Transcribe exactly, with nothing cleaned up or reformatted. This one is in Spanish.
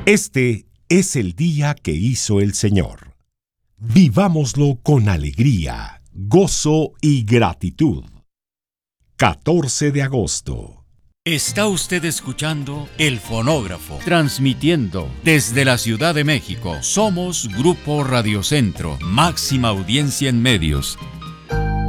Este es el día que hizo el Señor. Vivámoslo con alegría, gozo y gratitud. catorce de agosto. Está usted escuchando El Fonógrafo, transmitiendo desde la Ciudad de México. Somos Grupo Radio Centro, máxima audiencia en medios.